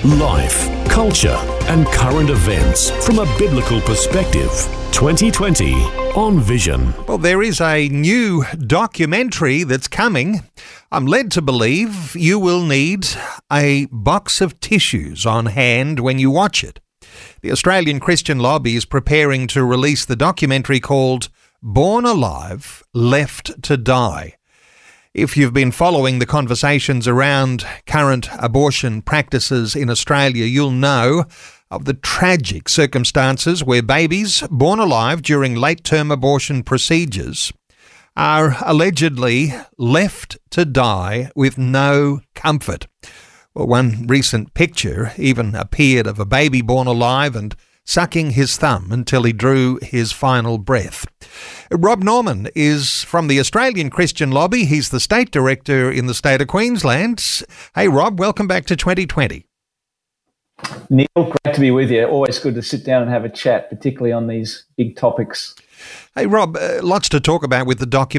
Life, culture, and current events from a biblical perspective. 2020 on Vision. Well, there is a new documentary that's coming. I'm led to believe you will need a box of tissues on hand when you watch it. The Australian Christian Lobby is preparing to release the documentary called Born Alive, Left to Die. If you've been following the conversations around current abortion practices in Australia, you'll know of the tragic circumstances where babies born alive during late-term abortion procedures are allegedly left to die with no comfort. Well, one recent picture even appeared of a baby born alive and sucking his thumb until he drew his final breath. Rob Norman is from the Australian Christian Lobby. He's the State Director in the state of Queensland. Hey, Rob, welcome back to 2020. Neil, great to be with you. Always good to sit down and have a chat, particularly on these big topics. Hey, Rob, lots to talk about with the documentary.